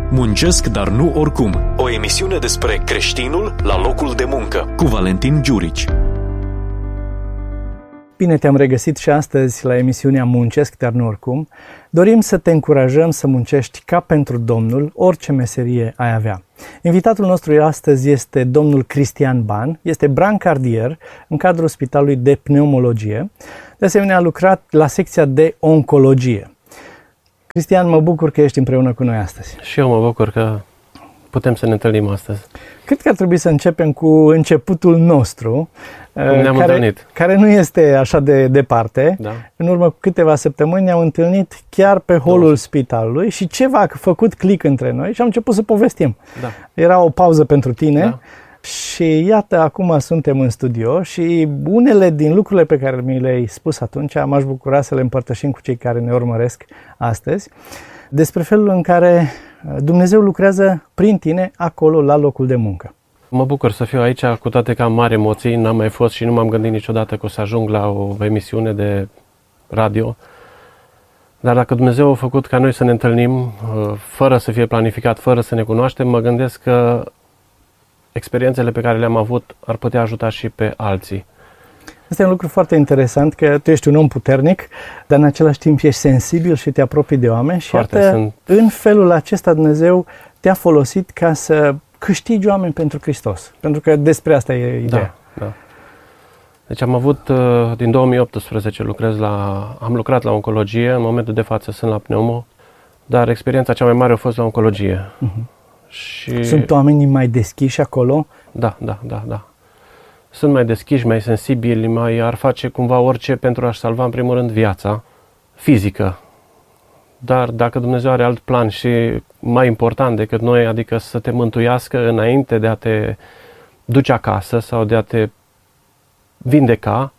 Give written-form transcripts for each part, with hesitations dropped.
Muncesc, dar nu oricum. O emisiune despre creștinul la locul de muncă, cu Valentin Giurici. Bine te-am regăsit și astăzi la emisiunea Muncesc, dar nu oricum. Dorim să te încurajăm să muncești ca pentru Domnul, orice meserie ai avea. Invitatul nostru astăzi este domnul Cristian Ban, este brancardier în cadrul Spitalului de Pneumologie. De asemenea, a lucrat la secția de oncologie. Cristian, mă bucur că ești împreună cu noi astăzi. Și eu mă bucur că putem să ne întâlnim astăzi. Cred că ar trebui să începem cu începutul nostru, care nu este așa de departe. Da. În urmă cu câteva săptămâni ne-am întâlnit chiar pe holul spitalului și ceva a făcut click între noi și am început să povestim. Da. Era o pauză pentru tine. Da. Și iată, acum suntem în studio și unele din lucrurile pe care mi le-ai spus atunci m-aș bucura să le împărtășim cu cei care ne urmăresc astăzi, despre felul în care Dumnezeu lucrează prin tine acolo la locul de muncă. Mă bucur să fiu aici, cu toate că am mari emoții, n-am mai fost și nu m-am gândit niciodată că o să ajung la o emisiune de radio. Dar dacă Dumnezeu a făcut ca noi să ne întâlnim fără să fie planificat, fără să ne cunoaștem, mă gândesc că experiențele pe care le-am avut ar putea ajuta și pe alții. Este un lucru foarte interesant, că tu ești un om puternic, dar în același timp ești sensibil și te apropii de oameni și iată, în felul acesta Dumnezeu te-a folosit ca să câștigi oameni pentru Hristos. Pentru că despre asta e ideea. Da. Deci am avut, din 2018 am lucrat la oncologie, în momentul de față sunt la pneumo, dar experiența cea mai mare a fost la oncologie. Și... Sunt oamenii mai deschiși acolo? Da. Sunt mai deschiși, mai sensibili, ar face cumva orice pentru a-și salva în primul rând viața fizică. Dar dacă Dumnezeu are alt plan și mai important decât noi, adică să te mântuiască înainte de a te duce acasă sau de a te vindeca,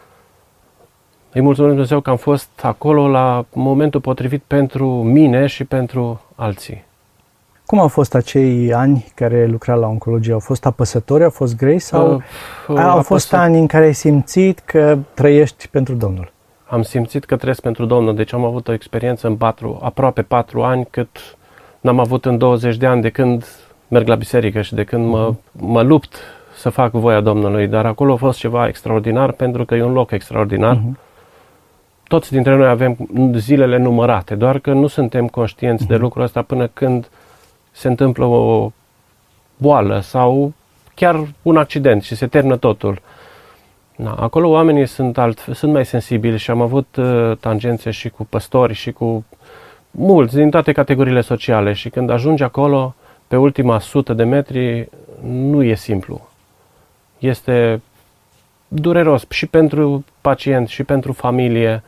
îi mulțumesc Dumnezeu că am fost acolo la momentul potrivit pentru mine și pentru alții. Cum au fost acei ani care lucra la oncologie? Au fost apăsători, au fost grei sau au fost ani în care ai simțit că trăiești pentru Domnul? Am simțit că trăiesc pentru Domnul, deci am avut o experiență în aproape 4 ani cât n-am avut în 20 de ani de când merg la biserică și de când mă lupt să fac voia Domnului, dar acolo a fost ceva extraordinar pentru că e un loc extraordinar. Toți dintre noi avem zilele numărate, doar că nu suntem conștienți de lucrul ăsta până când se întâmplă o boală sau chiar un accident și se termină totul. Acolo oamenii sunt mai sensibili și am avut tangențe și cu păstori și cu mulți din toate categoriile sociale și când ajungi acolo, pe ultima 100 de metri, nu e simplu. Este dureros și pentru pacient și pentru familie.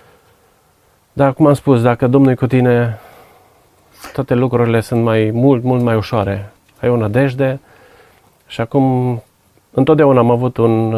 Dar cum am spus, dacă Domnul e cu tine, toate lucrurile sunt mult mai ușoare. Ai o nădejde și acum întotdeauna am avut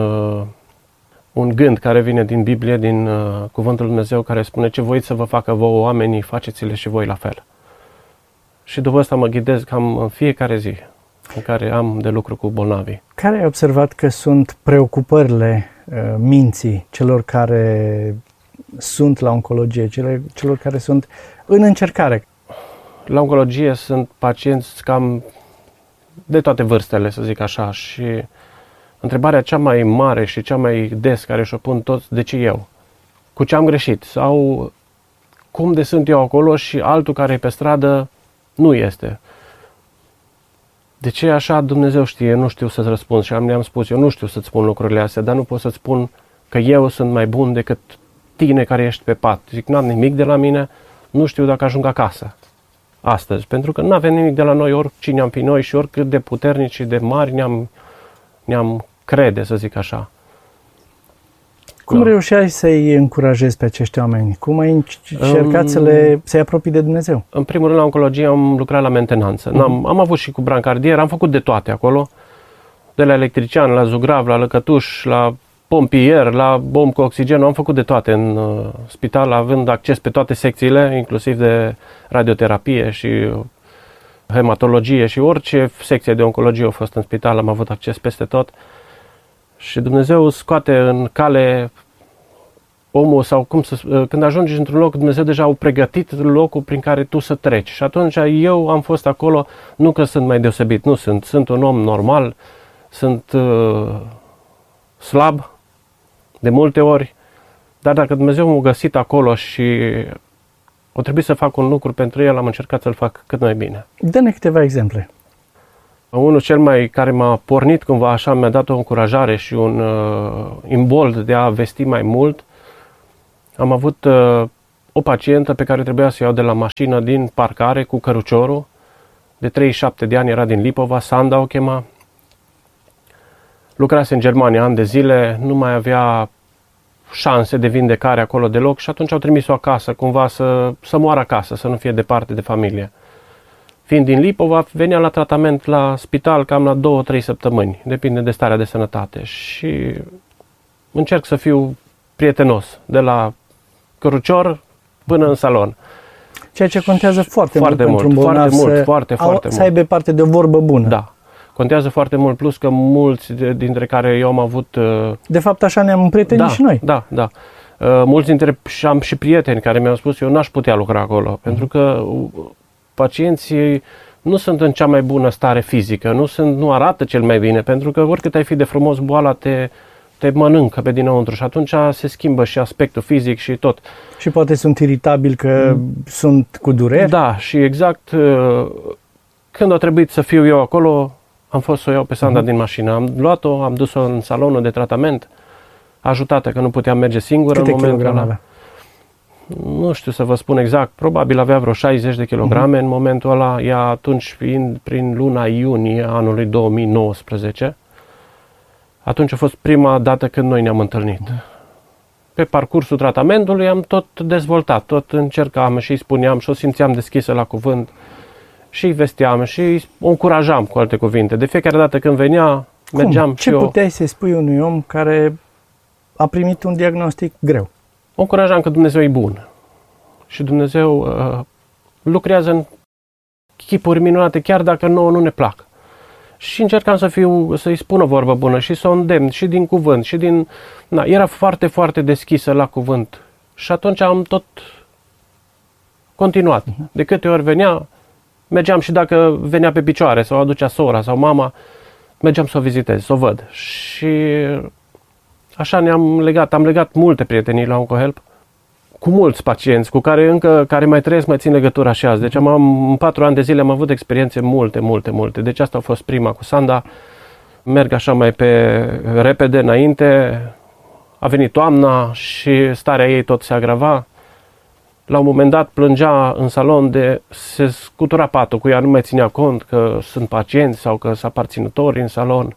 un gând care vine din Biblie, din Cuvântul Lui Dumnezeu, care spune: ce voiți să vă facă vouă oamenii, faceți-le și voi la fel. Și după asta mă ghidez cam în fiecare zi în care am de lucru cu bolnavii. Care ai observat că sunt preocupările minții celor care sunt la oncologie, celor care sunt în încercare? La oncologie sunt pacienți cam de toate vârstele, să zic așa, și întrebarea cea mai mare și cea mai des care și-o pun toți: de ce eu? Cu ce am greșit? Sau cum de sunt eu acolo și altul care e pe stradă nu este? De ce așa? Dumnezeu știe, nu știu să-ți răspund. Și le-am spus: eu nu știu să-ți spun lucrurile astea, dar nu pot să-ți spun că eu sunt mai bun decât tine care ești pe pat. Zic, n-am nimic de la mine, nu știu dacă ajung acasă astăzi, pentru că nu avem nimic de la noi, oricine am fi noi și oricât de puternici și de mari ne-am crede, să zic așa. Cum reușeai să-i încurajezi pe acești oameni? Cum ai încercat să-i apropii de Dumnezeu? În primul rând, la oncologie am lucrat la mentenanță. Am avut și cu brancardier, am făcut de toate acolo, de la electrician, la zugrav, la lăcătuș, la pompier, la bomb cu oxigen, am făcut de toate în spital, având acces pe toate secțiile, inclusiv de radioterapie și hematologie și orice secție de oncologie a fost în spital, am avut acces peste tot. Și Dumnezeu scoate în cale omul sau când ajungi într-un loc, Dumnezeu deja a pregătit locul prin care tu să treci. Și atunci eu am fost acolo, nu că sunt mai deosebit, nu sunt un om normal, sunt slab de multe ori, dar dacă Dumnezeu m-a găsit acolo și o trebuie să fac un lucru pentru el, am încercat să-l fac cât mai bine. Dă-ne câteva exemple. Unul care m-a pornit cumva așa, mi-a dat o încurajare și un imbold de a vesti mai mult. Am avut o pacientă pe care trebuia să o iau de la mașină din parcare cu căruciorul, de 37 de ani, era din Lipova, Sanda o chema. Lucrase în Germania ani de zile, nu mai avea șanse de vindecare acolo deloc și atunci au trimis-o acasă, cumva să moară acasă, să nu fie departe de familie. Fiind din Lipova, venea la tratament la spital cam la 2-3 săptămâni, depinde de starea de sănătate. Și încerc să fiu prietenos, de la cărucior până în salon. Ceea ce contează foarte mult pentru un bolnav să aibă parte de o vorbă bună. Da. Contează foarte mult, plus că mulți dintre care eu am avut... De fapt, așa ne-am împrietenit și noi. Da. Mulți dintre și am și prieteni care mi-au spus eu n-aș putea lucra acolo, pentru că pacienții nu sunt în cea mai bună stare fizică, nu arată cel mai bine, pentru că oricât ai fi de frumos, boala te mănâncă pe dinăuntru și atunci se schimbă și aspectul fizic și tot. Și poate sunt iritabili că sunt cu dureri? Da, și exact când a trebuit să fiu eu acolo, am fost să o iau pe Sanda din mașină. Am luat-o, am dus-o în salonul de tratament, ajutată că nu puteam merge singură. Câte kilograme avea? Nu știu să vă spun exact, probabil avea vreo 60 de kilograme în momentul ăla, ea atunci fiind prin luna iunie anului 2019. Atunci a fost prima dată când noi ne-am întâlnit. Pe parcursul tratamentului am tot dezvoltat, tot încercam și îi spuneam și o simțeam deschisă la cuvânt și îi vesteam și o încurajam, cu alte cuvinte. De fiecare dată când venea, mergeam și eu. Ce puteai să-i spui unui om care a primit un diagnostic greu? O încurajam că Dumnezeu e bun și Dumnezeu lucrează în chipuri minunate, chiar dacă nouă nu ne plac. Și încercam să-i spun o vorbă bună și să o îndemn și din cuvânt și din... era foarte, foarte deschisă la cuvânt și atunci am tot continuat. De câte ori venea, mergeam și dacă venea pe picioare sau aducea sora sau mama, mergeam să o vizitez, să o văd. Și așa am legat multe prietenii la OncoHelp cu mulți pacienți cu care mai trăiesc, mai țin legătura și azi. Deci în 4 ani de zile am avut experiențe multe. Deci asta a fost prima cu Sanda. Merg așa mai pe repede înainte. A venit toamna și starea ei tot se agrava. La un moment dat plângea în salon se scutura patul cu ea, nu mai ținea cont că sunt pacienți sau că sunt aparținători în salon.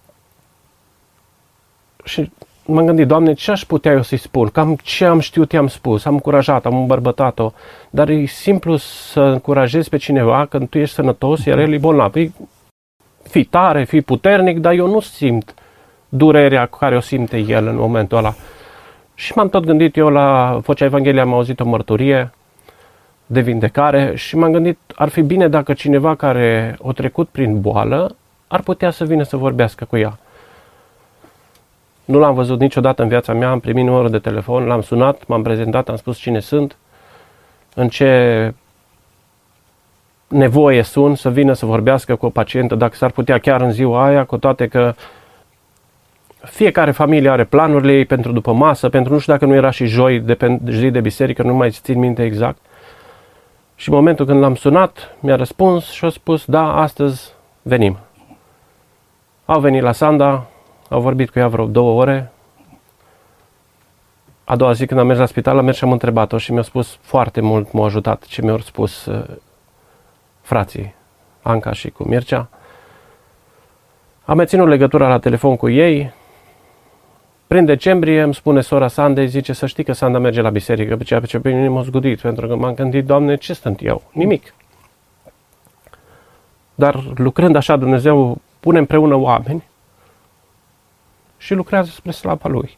Și m-am gândit, Doamne, ce aș putea eu să-i spun? Cam ce am știut i-am spus, am încurajat, am îmbărbătat-o, dar e simplu să încurajezi pe cineva când tu ești sănătos, iar el e bolnav. Fii tare, fii puternic, dar eu nu simt durerea cu care o simte el în momentul ăla. Și m-am tot gândit eu la Vocea Evangheliei, am auzit o mărturie de vindecare și m-am gândit, ar fi bine dacă cineva care a trecut prin boală ar putea să vină să vorbească cu ea. Nu l-am văzut niciodată în viața mea, am primit numărul de telefon, l-am sunat, m-am prezentat, am spus cine sunt, în ce nevoie sunt să vină să vorbească cu o pacientă, dacă s-ar putea chiar în ziua aia, cu toate că fiecare familie are planurile ei pentru după masă, pentru nu știu dacă nu era și joi, zi de biserică, nu mai țin minte exact. Și în momentul când l-am sunat, mi-a răspuns și a spus, da, astăzi venim. Au venit la Sanda, au vorbit cu ea vreo 2 ore. A doua zi când am mers la spital, am mers și am întrebat-o și mi-a spus foarte mult, m-a ajutat ce mi-au spus frații, Anca și cu Mircea. Am mai ținut legătura la telefon cu ei. Prin decembrie îmi spune sora Sandei, zice să știi că Sanda merge la biserică, pe ceea ce pe mine m-a zgudit, pentru că m-am gândit, Doamne, ce sunt eu? Nimic. Dar lucrând așa, Dumnezeu pune împreună oameni și lucrează spre slava Lui.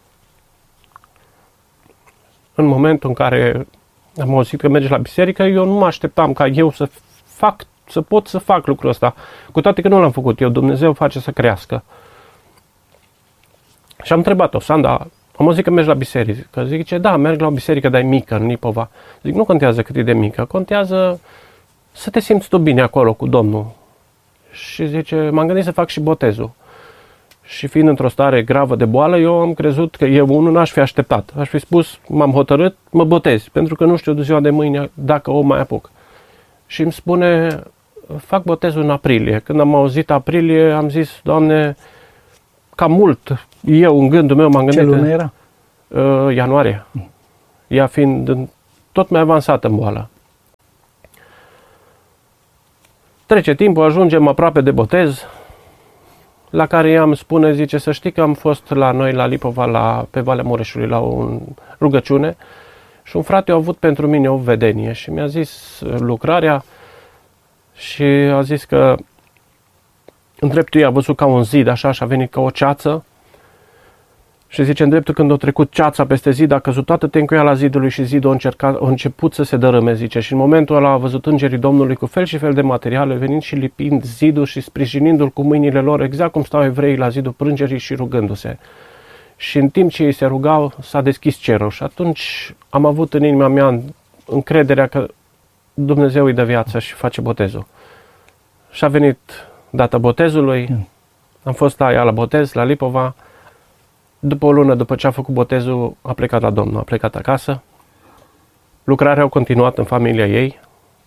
În momentul în care am auzit că merge la biserică, eu nu mă așteptam ca eu să pot să fac lucrul ăsta. Cu toate că nu l-am făcut eu, Dumnezeu face să crească. Și am întrebat-o, Sanda, Am auzit că mergi la biserică. Zice, da, merg la o biserică, dar e mică, în Lipova. Zic, nu contează cât e de mică, contează să te simți tu bine acolo cu Domnul. Și zice, m-am gândit să fac și botezul. Și fiind într-o stare gravă de boală, eu am crezut că eu unul n-aș fi așteptat. Aș fi spus, m-am hotărât, mă botez, pentru că nu știu de ziua de mâine dacă o mai apuc. Și îmi spune, fac botezul în aprilie. Când am auzit aprilie, am zis, Doamne, cam mult. Eu, în gândul meu, m-am gândit... Ce lună era? Ianuarie. Ea fiind tot mai avansată în boală. Trece timpul, ajungem aproape de botez, la care ea îmi spune, zice, să știi că am fost la noi, la Lipova, pe Valea Mureșului, la o rugăciune și un frate a avut pentru mine o vedenie și mi-a zis lucrarea și a zis că în dreptul ei a văzut ca un zid, așa, și a venit ca o ceață și zice, în dreptul când a trecut ceața peste zid, a căzut toată tencuiala zidului și zidul a început să se dărâme, zice, și în momentul ăla a văzut îngerii Domnului cu fel și fel de materiale, venind și lipind zidul și sprijinindu-l cu mâinile lor, exact cum stau evreii la zidul Prângerii și rugându-se. Și în timp ce ei se rugau, s-a deschis cerul și atunci am avut în inima mea încrederea că Dumnezeu îi dă viață și face botezul. Și a venit data botezului, am fost la ea la botez, la Lipova. După o lună, după ce a făcut botezul, a plecat la Domnul, a plecat acasă. Lucrarea a continuat în familia ei.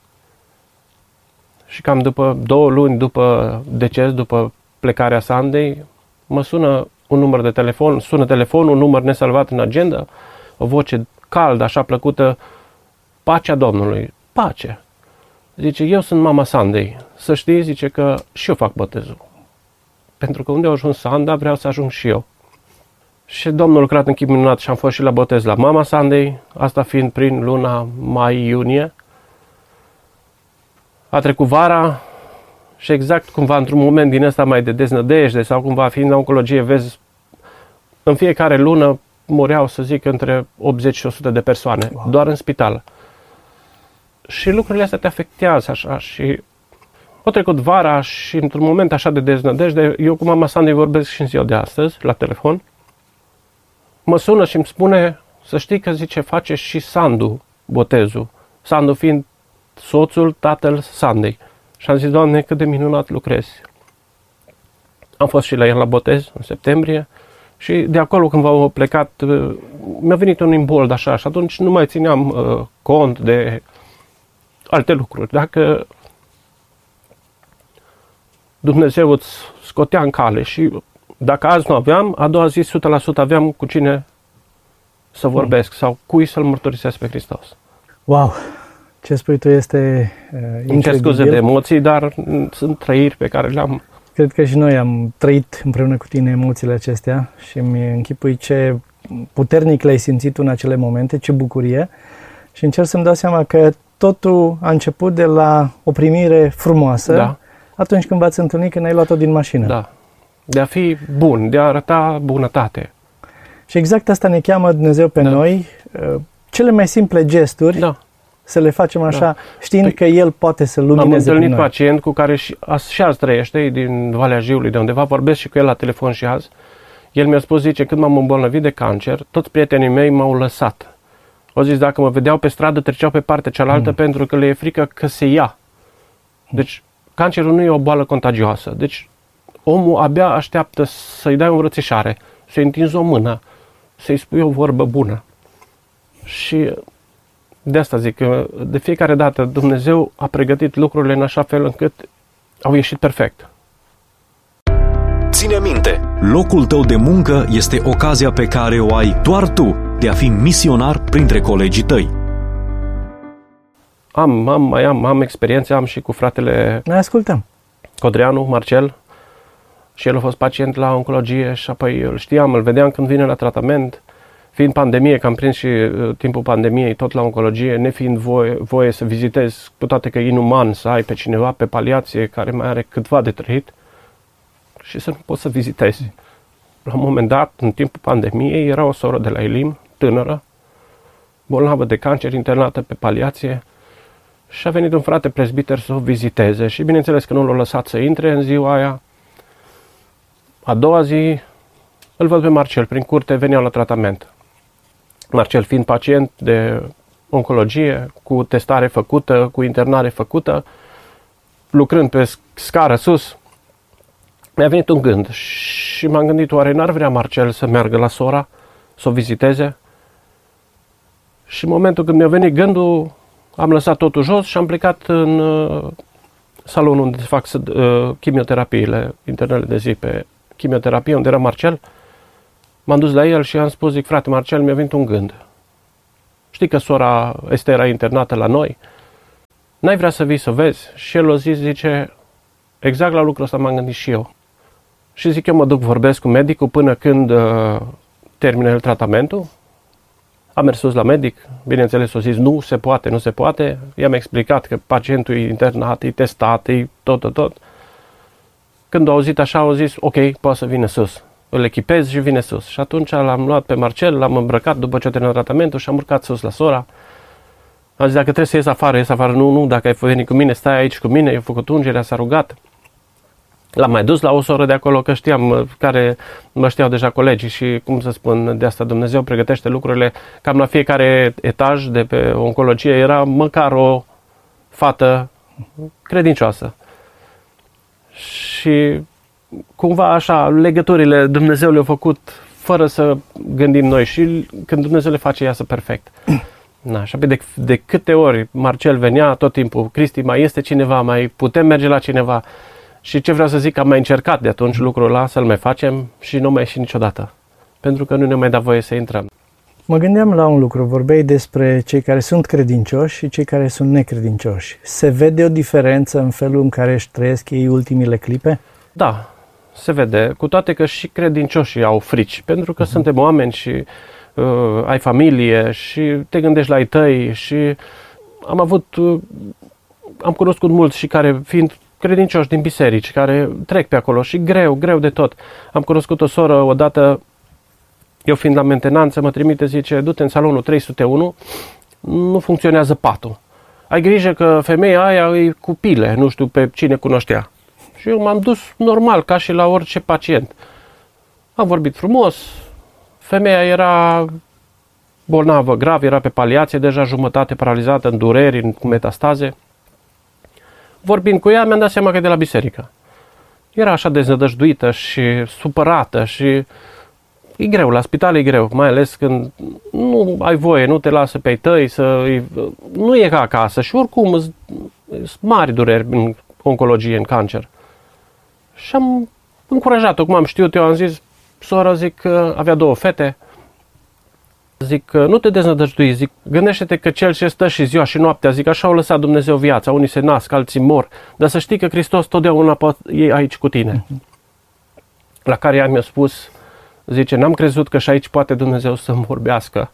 Și cam după 2 luni după deces, după plecarea Sandei, mă sună un număr de telefon, sună telefonul, un număr nesalvat în agenda, o voce caldă, așa plăcută, pacea Domnului, pace. Zice, eu sunt mama Sandei, să știi, zice că și eu fac botezul. Pentru că unde a ajuns Sanda, vreau să ajung și eu. Și Domnul a lucrat în chip minunat și am fost și la botez la mama Sandei, asta fiind prin luna mai-iunie. A trecut vara și exact cumva într-un moment din ăsta mai de deznădejde sau cumva fiind la oncologie, vezi, în fiecare lună mureau, să zic, între 80 și 100 de persoane, wow, doar în spital. Și lucrurile astea te afectează așa și a trecut vara și într-un moment așa de deznădejde, eu cu mama Sandei vorbesc și în ziua de astăzi, la telefon. Mă sună și îmi spune, să știi că, zice, face și Sandu botezul. Sandu fiind soțul, tatăl Sandei. Și am zis, Doamne, cât de minunat lucrezi. Am fost și la el la botez în septembrie și de acolo când v-au plecat, mi-a venit un imbold așa și atunci nu mai țineam cont de alte lucruri. Dacă Dumnezeu îți scotea în cale și dacă azi nu aveam, a doua zi 100% aveam cu cine să vorbesc sau cui să-L mărturisesc pe Hristos. Wow! Ce spui tu este incredibil. Îmi cer scuze de emoții, dar sunt trăiri pe care le-am. Cred că și noi am trăit împreună cu tine emoțiile acestea și îmi închipui ce puternic le-ai simțit în acele momente, ce bucurie. Și încerc să-mi dau seama că totul a început de la o primire frumoasă, da, atunci când v-ați întâlnit, când ai luat-o din mașină. Da. De a fi bun, de a arăta bunătate. Și exact asta ne cheamă Dumnezeu pe noi, cele mai simple gesturi, da, să le facem așa, da, știind că El poate să lumineze prin noi. Am întâlnit pacient cu care și azi trăiește, din Valea Jiului, de undeva, vorbesc și cu el la telefon și azi. El mi-a spus, zice, când m-am îmbolnăvit de cancer, toți prietenii mei m-au lăsat. Au zis, dacă mă vedeau pe stradă, treceau pe partea cealaltă pentru că le e frică că se ia. Deci, cancerul nu e o boală contagioasă. Deci, omul abia așteaptă să-i dai o îmbrățișare, să-i întinzi o mână, să-i spui o vorbă bună. Și de asta zic că de fiecare dată Dumnezeu a pregătit lucrurile în așa fel încât au ieșit perfect. Ține minte, locul tău de muncă este ocazia pe care o ai doar tu de a fi misionar printre colegii tăi. Am experiențe, am și cu fratele. Noi ascultăm. Codreanu, Marcel, și el a fost pacient la oncologie și apoi îl știam, îl vedeam când vine la tratament, fiind pandemie, că am prins și timpul pandemiei tot la oncologie, nefiind voie să vizitez, cu toate că e inuman să ai pe cineva pe paliație care mai are câtva de trăit și să nu poți să vizitezi. La un moment dat, în timpul pandemiei, era o soră de la Elim, tânără, bolnavă de cancer, internată pe paliație și a venit un frate prezbiter să o viziteze și bineînțeles că nu l-a lăsat să intre în ziua aia. A doua zi îl văd pe Marcel prin curte, veneau la tratament. Marcel fiind pacient de oncologie, cu testare făcută, cu internare făcută, lucrând pe scară sus, mi-a venit un gând și m-am gândit, oare n-ar vrea Marcel să meargă la sora, să o viziteze? Și în momentul când mi-a venit gândul, am lăsat totul jos și am plecat în salonul unde se fac chimioterapiile, internele de zi pe chimioterapie, unde era Marcel. M-am dus la el și am spus, zic, frate Marcel, mi-a venit un gând. Știi că sora este era internată la noi? N-ai vrea să vii să vezi? Și el a zis, zice, exact la lucrul ăsta m-am gândit și eu. Și zic, eu mă duc, vorbesc cu medicul până când termină el tratamentul. Am mers sus la medic, bineînțeles a zis, nu se poate, nu se poate. I-am explicat că pacientul e internat, e testat, e tot. Când au auzit așa, au zis, ok, poate să vină sus. Îl echipez și vine sus. Și atunci l-am luat pe Marcel, l-am îmbrăcat după ce a terminat tratamentul și am urcat sus la sora. Am zis, dacă trebuie să ies afară, nu, dacă ai venit cu mine, stai aici cu mine, i-a făcut ungerea, s-a rugat. L-am mai dus la o soră de acolo, că știam, care mă știau deja colegii și, cum să spun, de asta Dumnezeu pregătește lucrurile, cam la fiecare etaj de pe oncologie era măcar o fată credincioasă. Și cumva așa, legăturile Dumnezeu le-a făcut fără să gândim noi și când Dumnezeu le face, iasă perfect. Na, și apoi de câte ori Marcel venea tot timpul, Cristi, mai este cineva, mai putem merge la cineva? Și ce vreau să zic, am mai încercat de atunci lucrul ăla să-l mai facem și nu mai ieși niciodată. Pentru că nu ne mai da voie să intrăm. Mă gândeam la un lucru, vorbeai despre cei care sunt credincioși și cei care sunt necredincioși. Se vede o diferență în felul în care își trăiesc ei ultimile clipe? Da, se vede, cu toate că și credincioșii au frici, pentru că suntem oameni și ai familie și te gândești la ai tăi și am cunoscut mulți și care fiind credincioși din biserici, care trec pe acolo și greu de tot. Am cunoscut o soră odată, eu fiind la mentenanță, mă trimite, zice, du-te în salonul 301, nu funcționează patul. Ai grijă că femeia aia e cu pile, nu știu pe cine cunoștea. Și eu m-am dus normal, ca și la orice pacient. Am vorbit frumos, femeia era bolnavă, grav, era pe paliație, deja jumătate paralizată, în dureri, cu metastaze. Vorbind cu ea, mi-am dat seama că e de la biserică. Era așa deznădăjduită și supărată și e greu, la spital e greu, mai ales când nu ai voie, nu te lasă pe ai tăi, nu e ca acasă și oricum sunt mari dureri în oncologie, în cancer. Și am încurajat-o, cum am știut, eu am zis, sora, zic că avea 2 fete, zic că nu te deznădăjdui, zic, gândește-te că cel ce stă și ziua și noaptea, zic, așa au lăsat Dumnezeu viața, unii se nasc, alții mor, dar să știi că Hristos totdeauna e aici cu tine. La care ea mi-a spus, zice, n-am crezut că și aici poate Dumnezeu să-mi vorbească.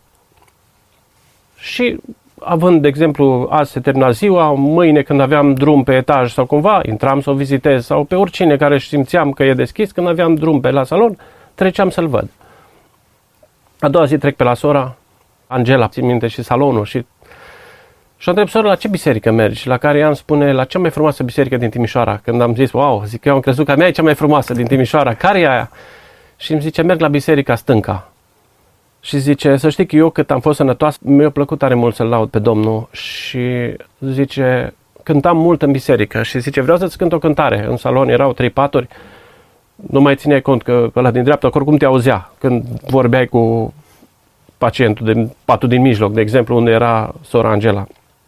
Și având, de exemplu, azi se termina ziua, mâine când aveam drum pe etaj sau cumva, intram să o vizitez sau pe oricine care simțeam că e deschis, când aveam drum pe la salon, treceam să-l văd. A doua zi trec pe la sora, Angela, țin minte, și salonul și o întreb sora la ce biserică mergi, la care ea îmi spune la cea mai frumoasă biserică din Timișoara. Când am zis, wow, zic, eu am crezut că a mea e cea mai frumoasă din Timișoara, care e aia? Și îmi zice, merg la biserica Stânca. Și zice, să știi că eu cât am fost sănătoasă, mi-a plăcut tare mult să-L laud pe Domnul și zice, cântam mult în biserică și zice, vreau să-ți cânt o cântare. În salon erau 3 paturi, nu mai țineai cont că ăla din dreapta, oricum te auzea când vorbeai cu pacientul de patul din mijloc, de exemplu, unde era sora Angela.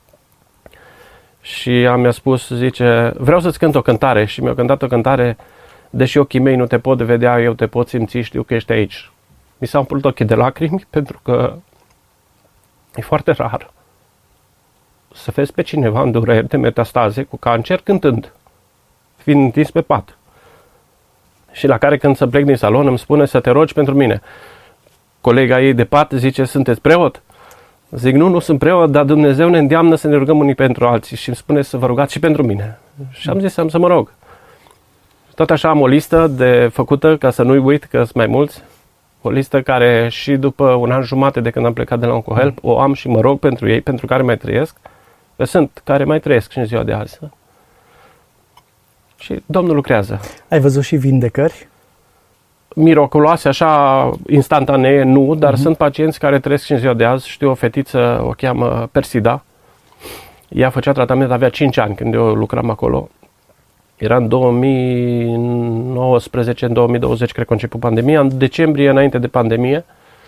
Și mi-a spus, zice, vreau să-ți cânt o cântare și mi-a cântat o cântare, deși ochii mei nu te pot vedea, eu te pot simți, știu că ești aici. Mi s-au umplut ochii de lacrimi pentru că e foarte rar să vezi pe cineva în dureri de metastaze cu cancer cântând, fiind întins pe pat. Și la care când să plec din salon îmi spune să te rogi pentru mine. Colega ei de pat zice, sunteți preot? Zic, nu sunt preot, dar Dumnezeu ne îndeamnă să ne rugăm unii pentru alții și îmi spune să vă rugați și pentru mine. Și am zis, am să mă rog. Tot așa am o listă de făcută, ca să nu-i uit, că sunt mai mulți. O listă care și după 1 an jumate de când am plecat de la OncoHelp, o am și mă rog pentru ei, pentru care mai trăiesc. Că sunt care mai trăiesc și în ziua de azi. Și Domnul lucrează. Ai văzut și vindecări? miraculoase, așa, instantanee, nu, dar sunt pacienți care trăiesc și în ziua de azi. Știu o fetiță, o cheamă Persida. Ea făcea tratament, avea 5 ani când eu lucram acolo. Era în 2019, în 2020, cred că a început pandemia. În decembrie, înainte de pandemie,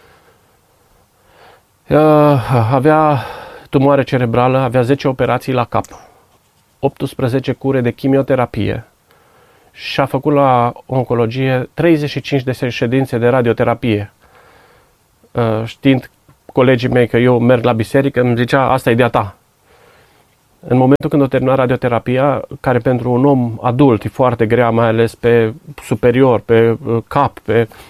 avea tumoare cerebrală, avea 10 operații la cap, 18 cure de chimioterapie și a făcut la oncologie 35 de ședințe de radioterapie. Știind colegii mei că eu merg la biserică, îmi zicea, asta e de-a ta. În momentul când o termina radioterapia, care pentru un om adult e foarte grea, mai ales pe superior, pe cap,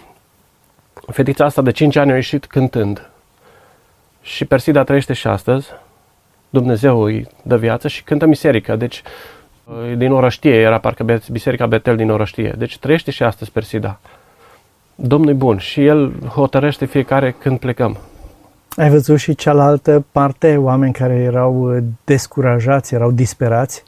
fetița asta de 5 ani a ieșit cântând. Și Persida trăiește și astăzi. Dumnezeu îi dă viață și cântă miserică. Deci, din Orăștie, era parcă Biserica Betel din Orăștie. Deci trăiește și astăzi Persida. Domnul e bun și El hotărăște fiecare când plecăm. Ai văzut și cealaltă parte, oameni care erau descurajați, erau disperați?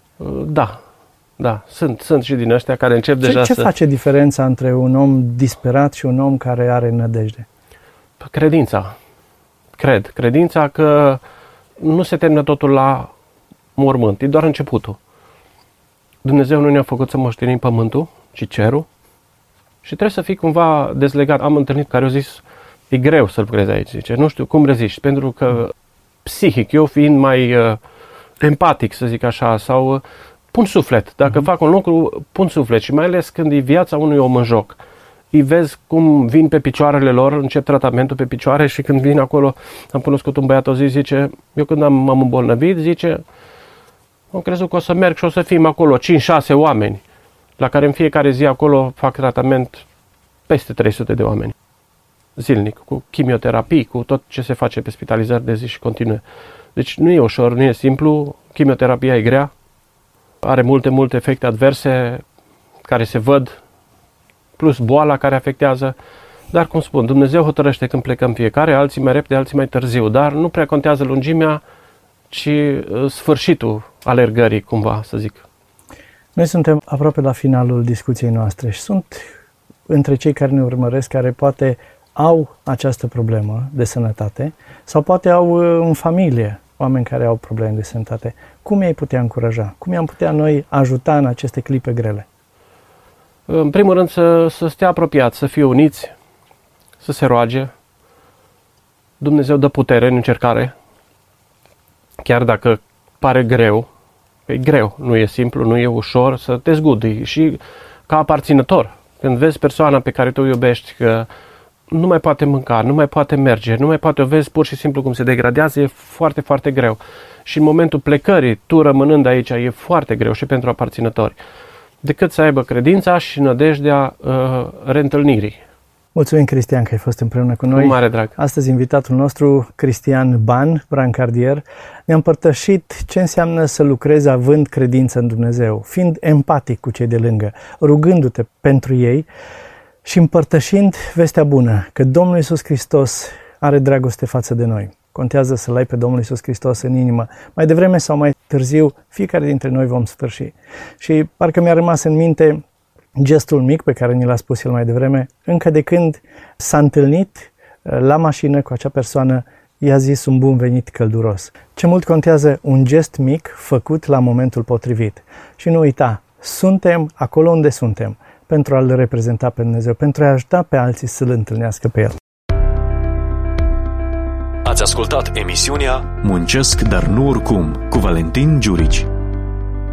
Da. Sunt și din ăștia care încep deja Ce face diferența între un om disperat și un om care are nădejde? Credința. Credința că nu se termină totul la mormânt, e doar începutul. Dumnezeu nu ne-a făcut să moștenim pământul, ci cerul și trebuie să fii cumva dezlegat. Am întâlnit care au zis, e greu să lucrezi aici, zice, nu știu cum reziști, pentru că psihic, eu fiind mai empatic, să zic așa, sau pun suflet. Dacă fac un lucru, pun suflet și mai ales când e viața unui om în joc. Îi vezi cum vin pe picioarele lor, încep tratamentul pe picioare și când vin acolo, am cunoscut un băiat o zi, zice, eu când m-am îmbolnăvit, zice, am crezut că o să merg și o să fim acolo 5-6 oameni, la care în fiecare zi acolo fac tratament peste 300 de oameni, zilnic, cu chimioterapii, cu tot ce se face pe spitalizări de zi și continue. Deci nu e ușor, nu e simplu, chimioterapia e grea, are multe efecte adverse care se văd, plus boala care afectează, dar cum spun, Dumnezeu hotărăște când plecăm fiecare, alții mai repede, alții mai târziu, dar nu prea contează lungimea, ci sfârșitul alergării, cumva, să zic. Noi suntem aproape la finalul discuției noastre și sunt între cei care ne urmăresc, care poate au această problemă de sănătate sau poate au în familie oameni care au probleme de sănătate. Cum i-ai putea încuraja? Cum i-am putea noi ajuta în aceste clipe grele? În primul rând să stea apropiați, să fie uniți, să se roage. Dumnezeu dă putere în încercare, chiar dacă pare greu. E greu, nu e simplu, nu e ușor să te zgudui și ca aparținător. Când vezi persoana pe care tu o iubești că nu mai poate mânca, nu mai poate merge, nu mai poate, o vezi pur și simplu cum se degradează, e foarte, foarte greu. Și în momentul plecării, tu rămânând aici, e foarte greu și pentru aparținători, decât să aibă credința și nădejdea reîntâlnirii. Mulțumim, Cristian, că ai fost împreună cu noi. Cu mare drag. Astăzi invitatul nostru, Cristian Ban, brancardier, ne-a împărtășit ce înseamnă să lucrezi având credință în Dumnezeu, fiind empatic cu cei de lângă, rugându-te pentru ei și împărtășind vestea bună, că Domnul Iisus Hristos are dragoste față de noi. Contează să-L ai pe Domnul Iisus Hristos în inimă. Mai devreme sau mai târziu, fiecare dintre noi vom sfârși. Și parcă mi-a rămas în minte gestul mic pe care ni l-a spus el mai devreme, încă de când s-a întâlnit la mașină cu acea persoană, i-a zis un bun venit călduros. Ce mult contează un gest mic făcut la momentul potrivit. Și nu uita, suntem acolo unde suntem pentru a-L reprezenta pe Dumnezeu, pentru a ajuta pe alții să-L întâlnească pe El. Ați ascultat emisiunea Muncesc, dar nu oricum, cu Valentin Giurici.